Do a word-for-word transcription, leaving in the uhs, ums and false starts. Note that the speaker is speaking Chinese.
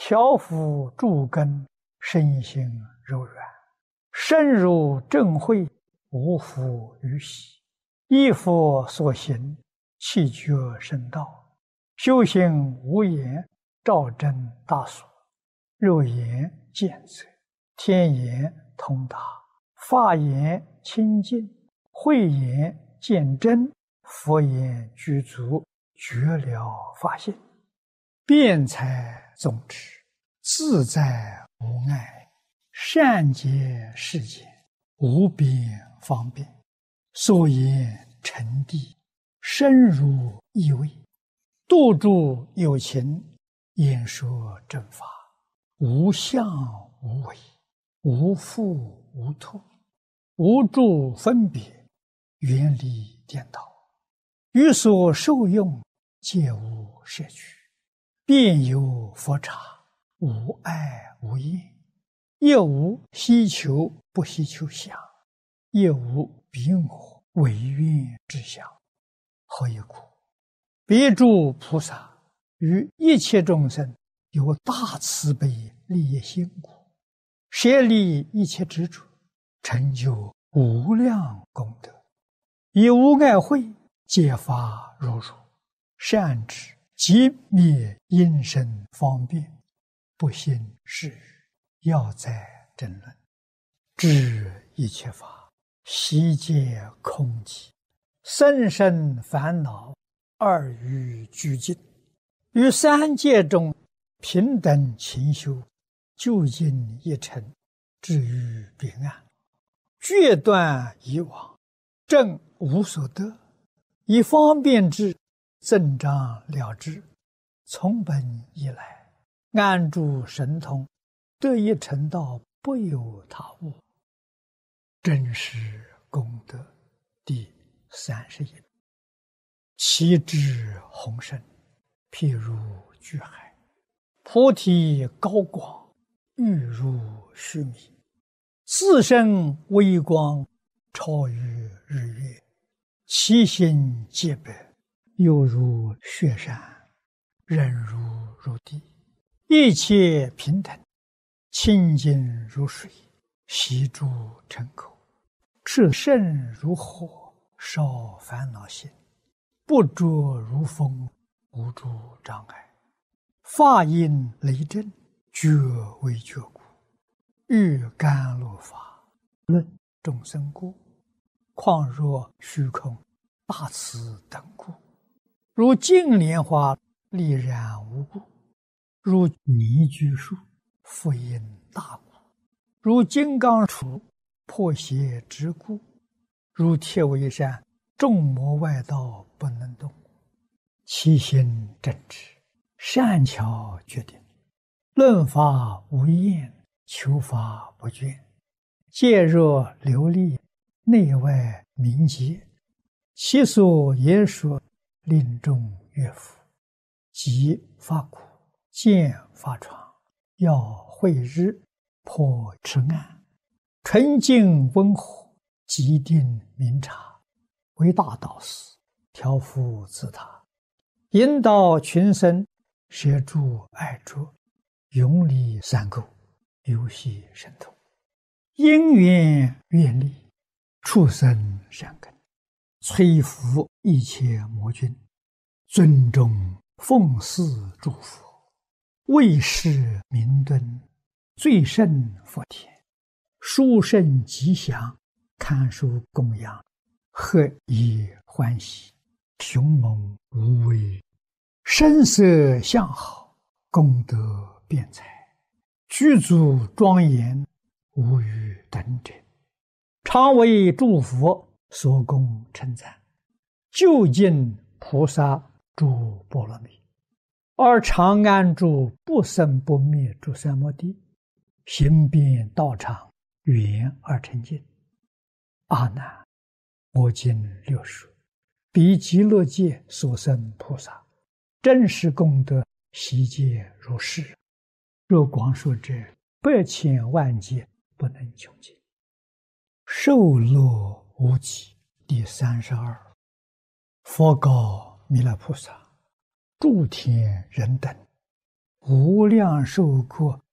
调伏诸根，身心柔软，深入正慧，无复于喜。依佛所行，气觉深道，修行无言，照真大所。肉眼见则，天眼通达，法眼清净，慧眼见真，佛眼具足，觉了法性，辩才宗旨，自在无碍，善解世间，无边方便，所言沉谛，深入意味，度诸有情，演说正法，无相无为，无复无脱，无住分别，远离颠倒，于所受用，皆无摄取，遍有佛刹，无碍无厌，亦无希求不希求相，亦无彼我唯愿之相。何以故？别诸菩萨于一切众生有大慈悲利益心故，舍离一切执着，成就无量功德，以无碍慧揭发如如，善知即灭因身方便，不信是语，要在争论，知一切法悉皆空寂，生生烦恼二于俱尽，于三界中平等勤修，究竟一尘，至于彼岸，决断以往，正无所得，以方便智增长了之，从本以来，安住神通，得以成道，不有他物。真实功德第三十一。其智宏深，譬如巨海，菩提高广，欲如须弥，自身微光，超于日月，其心洁白，犹如雪山，忍如如地，一切平等，清净如水，悉诸尘口，炽盛如火，烧烦恼心，不着如风，无诸障碍，法音雷震，觉为觉故，欲甘露法，论众生故，况若虚空大慈等故，如净莲花丽然无故，如泥居树复因大故，如金刚杵破邪之故，如铁围山众魔外道不能动，其心正直，善巧决定，论法无厌，求法不倦，戒若流利，内外明洁，其所言说，令众悦服，即发苦，见发闯，要慧日，破痴暗，纯净温和，极定明察，为大导师，调伏自他，引导群生，摄诸爱着，永离三垢，游戏神通，因缘愿力，畜生善根，摧伏一切魔君，尊重奉祀诸佛，为世明敦，最胜佛田，殊胜吉祥，堪受供养，何以欢喜，雄猛无畏，声色相好，功德辩才，具足庄严，无与等者，常为诸佛所供称赞，究竟菩萨诸波罗蜜，而常安住不生不灭诸三摩地，行遍道场，圆而成净。阿难，我今略说，彼极乐界所生菩萨，真实功德悉皆如是。若光说者，百千万劫不能穷尽。受乐无极第三十二。佛告弥勒菩萨：诸天人等， 无量寿国